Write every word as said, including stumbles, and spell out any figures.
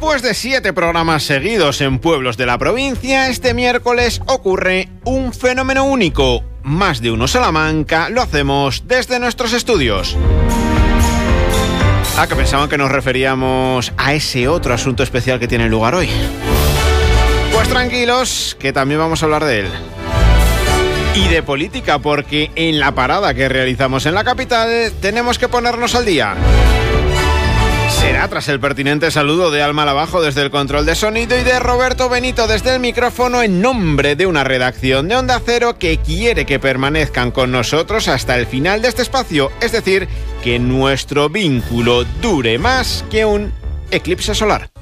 Después de siete programas seguidos en pueblos de la provincia, este miércoles ocurre un fenómeno único. Más de uno Salamanca lo hacemos desde nuestros estudios. Ah, que pensaban que nos referíamos a ese otro asunto especial que tiene lugar hoy. Pues tranquilos, que también vamos a hablar de él. Y de política, porque en la parada que realizamos en la capital tenemos que ponernos al día. Será tras el pertinente saludo de Alma Lavajo desde el control de sonido y de Roberto Benito desde el micrófono en nombre de una redacción de Onda Cero que quiere que permanezcan con nosotros hasta el final de este espacio, es decir, que nuestro vínculo dure más que un eclipse solar.